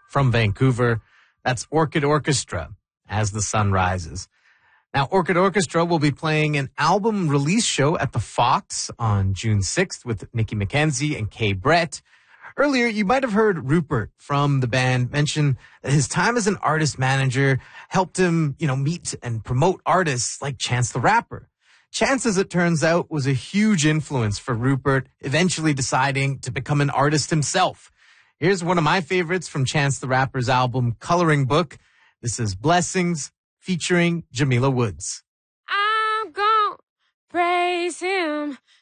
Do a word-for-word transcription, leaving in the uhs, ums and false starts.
from Vancouver. That's Orchid Orchestra, As the Sun Rises. Now, Orchid Orchestra will be playing an album release show at the Fox on June sixth with Nikki McKenzie and Kay Brett. Earlier, you might have heard Rupert from the band mention that his time as an artist manager helped him, you know, meet and promote artists like Chance the Rapper. Chance, as it turns out, was a huge influence for Rupert, eventually deciding to become an artist himself. Here's one of my favorites from Chance the Rapper's album, Coloring Book. This is Blessings, featuring Jamila Woods. I'm gonna praise him